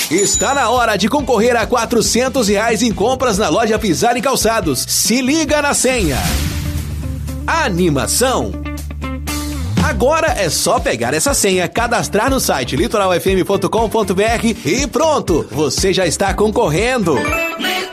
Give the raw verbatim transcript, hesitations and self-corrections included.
Está na hora de concorrer a quatrocentos reais em compras na loja Pisar e Calçados. Se liga na senha. Animação. Agora é só pegar essa senha, cadastrar no site litoral f m ponto com ponto b r e pronto, você já está concorrendo.